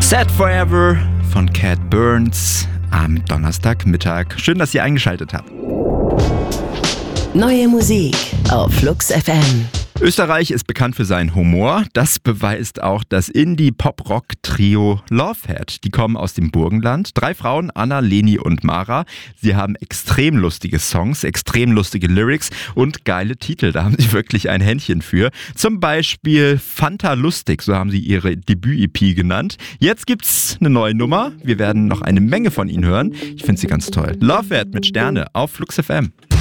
Sad Forever von Cat Burns am Donnerstagmittag. Schön, dass ihr eingeschaltet habt. Neue Musik auf Flux FM. Österreich ist bekannt für seinen Humor. Das beweist auch das Indie-Pop-Rock-Trio Lovehead. Die kommen aus dem Burgenland. 3 Frauen, Anna, Leni und Mara. Sie haben extrem lustige Songs, extrem lustige Lyrics und geile Titel. Da haben sie wirklich ein Händchen für. Zum Beispiel Fanta Lustig, so haben sie ihre Debüt-EP genannt. Jetzt gibt's eine neue Nummer. Wir werden noch eine Menge von ihnen hören. Ich finde sie ganz toll. Lovehead mit Sterne auf Flux FM.